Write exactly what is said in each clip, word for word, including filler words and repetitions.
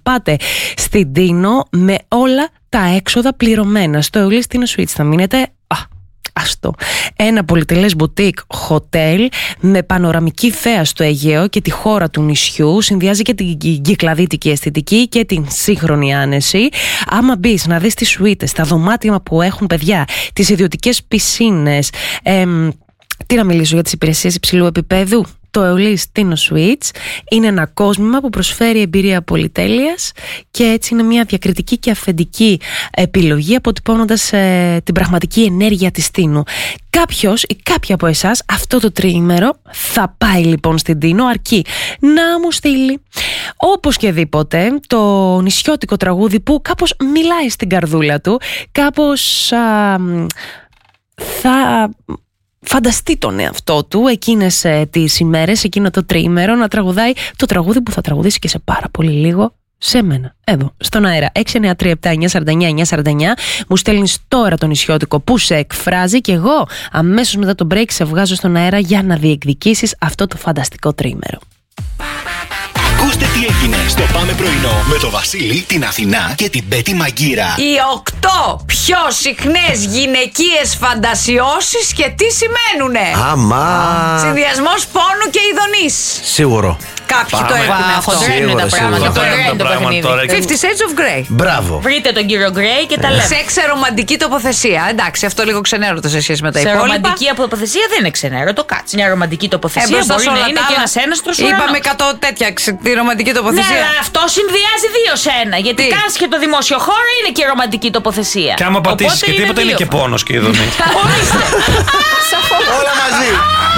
πάτε στην Τίνο με όλα τα έξοδα πληρωμένα. Στο Αιωλής Τίνο Suites θα μείνετε. Α, άστο. Ένα πολυτελές μπουτίκ χοτέλ με πανοραμική θέα στο Αιγαίο και τη χώρα του νησιού. Συνδυάζει και την κυκλαδίτικη αισθητική και την σύγχρονη άνεση. Άμα μπεις να δεις τις σουίτες, τα δωμάτια που έχουν παιδιά, τις ιδιωτικές πισίνες, εμ, τι να μιλήσω για τις υπηρεσίες υψηλού επίπεδου. Το Αιωλής Τίνο Suites είναι ένα κόσμημα που προσφέρει εμπειρία πολυτέλειας και έτσι είναι μια διακριτική και αυθεντική επιλογή, αποτυπώνοντας ε, την πραγματική ενέργεια της Τίνου. Κάποιος ή κάποια από εσάς αυτό το τριήμερο θα πάει λοιπόν στην Τίνο, αρκεί να μου στείλει οπωσδήποτε το νησιώτικο τραγούδι που κάπως μιλάει στην καρδούλα του, κάπως α, θα... φανταστεί τον εαυτό του εκείνες ε, τις ημέρες, εκείνο το τριήμερο, να τραγουδάει το τραγούδι που θα τραγουδήσει και σε πάρα πολύ λίγο σε μένα, εδώ, στον αέρα. έξι εννιά τρία επτά εννιά τέσσερα εννιά εννιά τέσσερα εννιά. Μου στέλνεις τώρα το νησιώτικο που σε εκφράζει και εγώ αμέσως μετά το break σε βγάζω στον αέρα για να διεκδικήσεις αυτό το φανταστικό τριήμερο. Ακούστε τι έγινε στο Πάμε Πρωινό με το Βασίλη, την Αθηνά και την Πέτη Μαγκύρα. Οι οκτώ πιο συχνές γυναικείες φαντασιώσεις και τι σημαίνουνε. Αμά. Συνδυασμός πόνου και ειδονής. Σίγουρο. Κάποιοι το έχουν αυτό. Χοντρένουν τα πράγματα. Χοντρένουν το παιχνίδι. Fifty Shades of Grey. Μπράβο. Βρείτε τον κύριο Γκρέι και τα λέμε. Σεξ σε ρομαντική τοποθεσία. Εντάξει, αυτό λίγο ξενέρωτο σε σχέση με τα Σε υπόλοιπα. ρομαντική τοποθεσία δεν είναι ξενέρωτο. Κάτσε. Μια ρομαντική τοποθεσία Ε, μπορεί σε όλα να είναι τα και άλλα. ένας έναστρος ουρανός. Είπαμε εκατό τέτοια ξε- τη ρομαντική Ναι, τοποθεσία. αλλά αυτό συνδυάζει δύο σε ένα. Γιατί Τι? κάνεις και το δημόσιο χώρο είναι και η ρομαντική τοποθεσία. Και άμα πατήσεις Οπότε και τίποτα είναι δύο. και πόνος και ειδονή. Ορίστε. Όλα μαζί.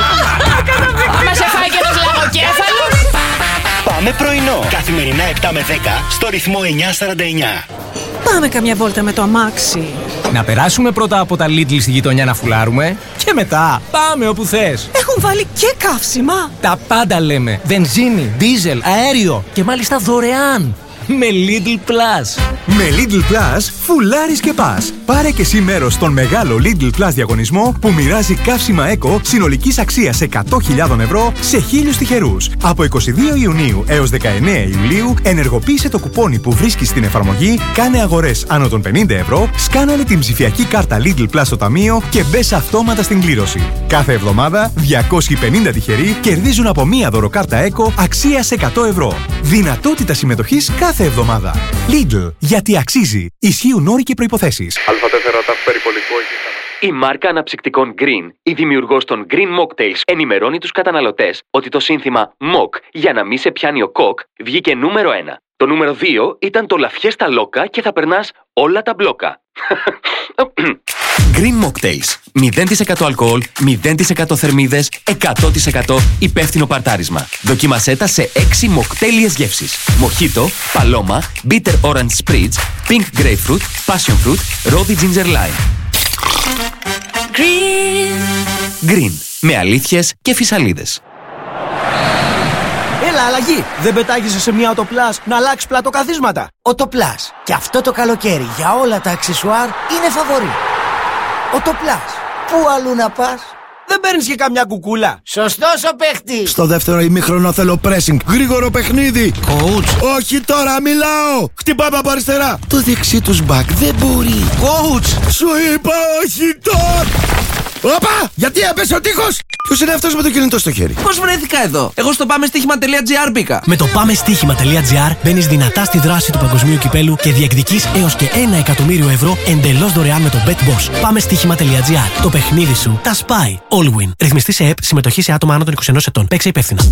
Μα σε φάει και ένας λαγοκέφαλος. Πάμε Πρωινό. Καθημερινά επτά με δέκα στο ρυθμό εννιά σαράντα εννιά. Πάμε καμιά βόλτα με το αμάξι. Να περάσουμε πρώτα από τα Lidl στη γειτονιά να φουλάρουμε και μετά πάμε όπου θες. Έχουν βάλει και καύσιμα. Τα πάντα λέμε. Βενζίνη, δίζελ, αέριο και μάλιστα δωρεάν. Με Lidl Plus. Με Lidl Plus φουλάρεις και πας. Πάρε και εσύ μέρος στον μεγάλο Lidl Plus διαγωνισμό που μοιράζει καύσιμα Eco συνολικής αξίας εκατό χιλιάδες ευρώ σε χίλιους τυχερούς. Από είκοσι δύο Ιουνίου έως δεκαεννέα Ιουλίου ενεργοποίησε το κουπόνι που βρίσκεις στην εφαρμογή, κάνε αγορές άνω των πενήντα ευρώ, σκάναρε την ψηφιακή κάρτα Lidl Plus στο ταμείο και μπες αυτόματα στην κλήρωση. Κάθε εβδομάδα διακόσιοι πενήντα τυχεροί κερδίζουν από μία δωροκάρτα Eco αξίας εκατό ευρώ. Δυνατότητα συμμετοχής κάθε εβδομάδα. Lidl, γιατί αξίζει. Ισχύουν όροι και προϋποθέσεις. Η μάρκα αναψυκτικών Green, η δημιουργός των Green Mocktails, ενημερώνει τους καταναλωτές ότι το σύνθημα Mock για να μη σε πιάνει ο κοκ βγήκε νούμερο ένα. Το νούμερο δύο ήταν το Λαφιέστα Λόκα και θα περνάς όλα τα μπλόκα. Green Mocktails. μηδέν τοις εκατό αλκοόλ, μηδέν τοις εκατό θερμίδες, εκατό τοις εκατό υπεύθυνο παρτάρισμα. Δοκίμασέ τα σε έξι μοκτέλιες γεύσεις. Μοχίτο, παλώμα, bitter orange spritz, pink grapefruit, passion fruit, rosy ginger lime. Green. Green. Με αλήθειες και φυσαλίδες. Έλα, αλλαγή! Δεν πετάγεσαι σε μια Οτοπλάς να αλλάξει πλατοκαθίσματα. Οτοπλάς. Και αυτό το καλοκαίρι για όλα τα αξεσουάρ είναι φαβορί. Οτοπλάς. Πού αλλού να πας? Δεν παίρνεις και καμιά κουκούλα. Σωστός ο παίχτης. Στο δεύτερο ημίχρονο θέλω pressing. Γρήγορο παιχνίδι. Coach. Όχι τώρα, μιλάω. Χτυπάμε από αριστερά. Το δεξί τους μπακ δεν μπορεί. Coach. Σου είπα όχι τώρα. Όπα! Γιατί έπεσε ο τείχος! Ποιος είναι αυτός με το κινητό στο χέρι? Πώς βρέθηκα εδώ? Εγώ στο πάμεστοίχημα.gr μπήκα. Με το πάμεστοίχημα.gr μπαίνεις δυνατά στη δράση του παγκοσμίου κυπέλου και διεκδικείς έως και ένα εκατομμύριο ευρώ εντελώς δωρεάν με το BetBoss. Πάμεστοίχημα.gr. Το παιχνίδι σου τα σπάει. Allwin. Ρυθμιστή σε ΕΠ. Συμμετοχή σε άτομα άνω των είκοσι ενός ετών. Παίξε υπεύθυνα.